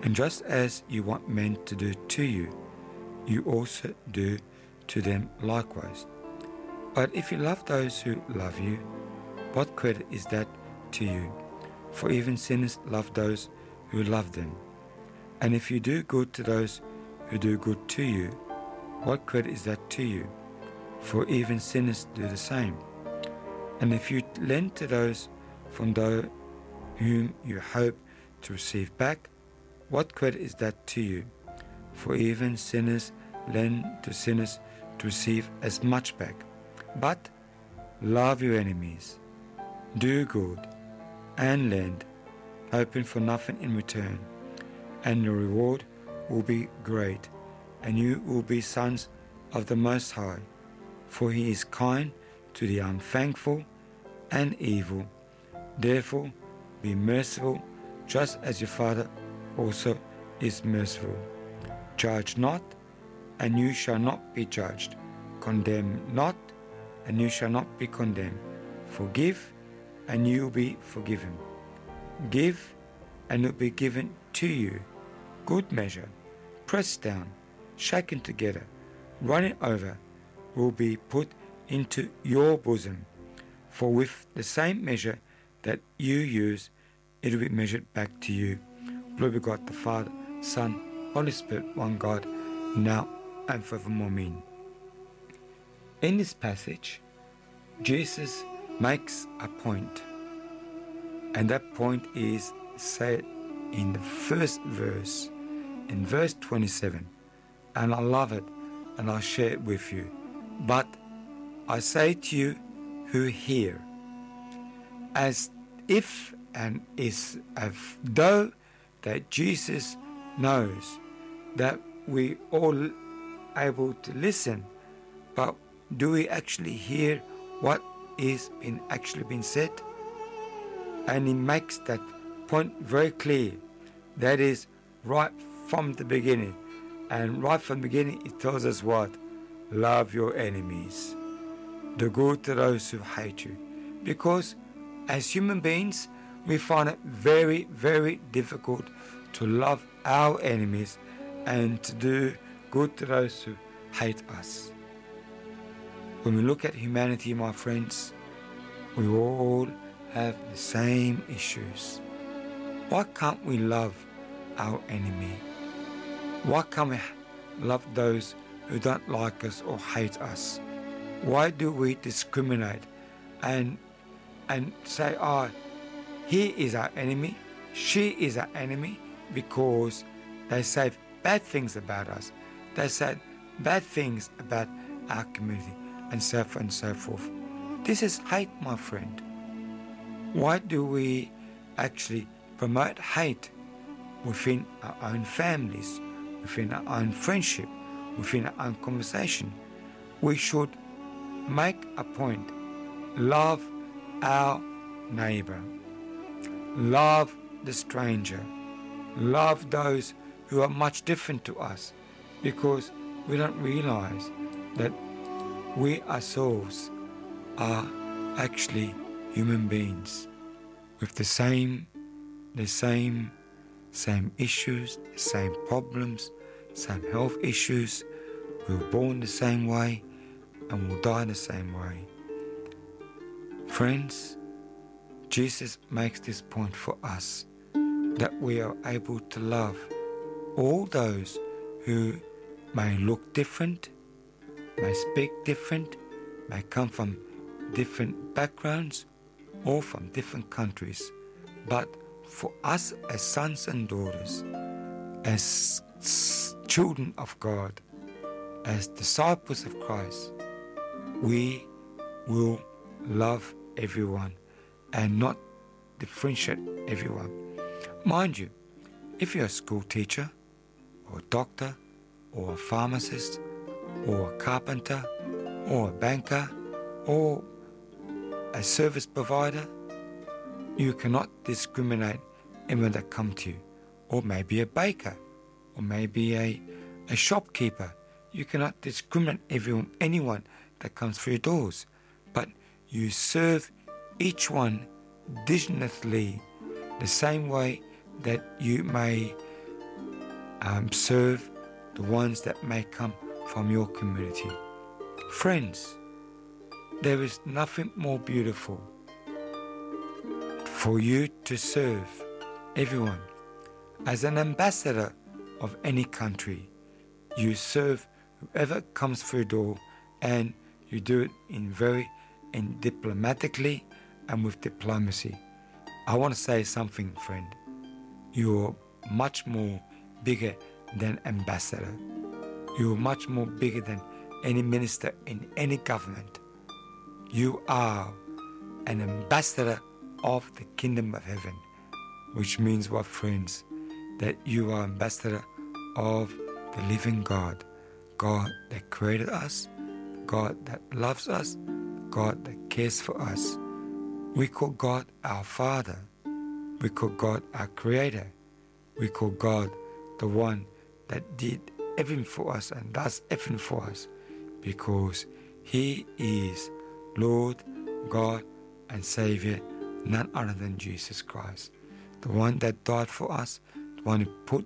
And just as you want men to do to you, you also do to them likewise. But if you love those who love you, what credit is that to you? For even sinners love those who love them. And if you do good to those who do good to you, what credit is that to you? For even sinners do the same. And if you lend to those from those whom you hope to receive back, what credit is that to you? For even sinners lend to sinners to receive as much back. But love your enemies, do good, and lend, hoping for nothing in return, and the reward will be great, and you will be sons of the Most High, for He is kind to the unthankful and evil. Therefore be merciful, just as your Father also is merciful. Judge not, and you shall not be judged. Condemn not, and you shall not be condemned. Forgive, and you will be forgiven. Give, and it will be given to you. Good measure, pressed down, shaken together, running over, will be put into your bosom. For with the same measure that you use, it will be measured back to you. Glory to God the Father, Son, Holy Spirit, one God, now and forevermore. Amen. In this passage, Jesus makes a point, and that point is said in the first verse, in verse 27, and I love it, and I'll share it with you. But I say to you who hear, as if and is as though that Jesus knows that we all able to listen, but do we actually hear what is actually been said? And he makes that point very clear. That is right from the beginning. And right from the beginning it tells us what? Love your enemies. Do good to those who hate you. Because as human beings, we find it very, very difficult to love our enemies and to do good to those who hate us. When we look at humanity, my friends, we all have the same issues. Why can't we love our enemy? Why can't we love those who don't like us or hate us? Why do we discriminate and say, he is our enemy, she is our enemy, because they say bad things about us. They say bad things about our community, and so on and so forth. This is hate, my friend. Why do we actually promote hate within our own families, within our own friendship, within our own conversation? We should make a point. Love our neighbor. Love the stranger. Love those who are much different to us, because we don't realize that we ourselves are actually human beings with the same issues, the same problems, same health issues. We were born the same way and will die the same way. Friends, Jesus makes this point for us, that we are able to love all those who may look different, may speak different, may come from different backgrounds or from different countries. But for us as sons and daughters, as children of God, as disciples of Christ, we will love everyone and not differentiate everyone. Mind you, if you're a school teacher or a doctor or a pharmacist or a carpenter or a banker or a service provider, you cannot discriminate anyone that come to you. Or maybe a baker, or maybe a shopkeeper. You cannot discriminate anyone that comes through your doors. But you serve each one diligently, the same way that you may serve the ones that may come from your community. Friends, there is nothing more beautiful for you to serve everyone. As an ambassador of any country, you serve whoever comes through the door, and you do it in diplomatically and with diplomacy. I want to say something, friend. You're much more bigger than ambassador. You're much more bigger than any minister in any government. You are an ambassador of the kingdom of heaven, which means what, friends? That you are ambassador of the living God. God that created us, God that loves us, God that cares for us. We call God our Father. We call God our Creator. We call God the one that did everything for us and does everything for us, because He is Lord, God and Savior, none other than Jesus Christ. The one that died for us, the one who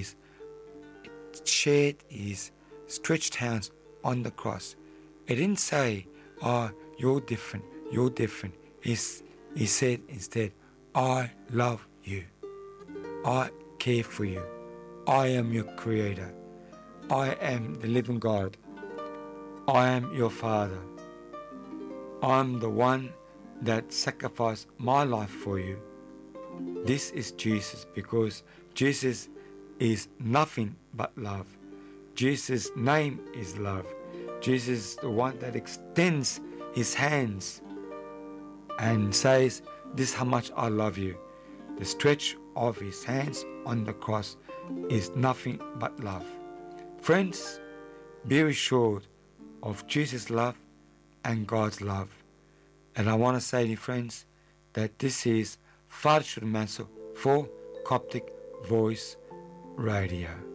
shared His stretched hands on the cross. It didn't say, oh, you're different. He said instead, I love you. I care for you. I am your Creator. I am the living God. I am your Father. I'm the one that sacrificed my life for you. This is Jesus, because Jesus is nothing but love. Jesus' name is love. Jesus is the one that extends His hands and says, this is how much I love you. The stretch of His hands on the cross is nothing but love. Friends, be assured of Jesus' love and God's love. And I want to say to you, friends, that this is Father Shurmanso for Coptic Voice Radio.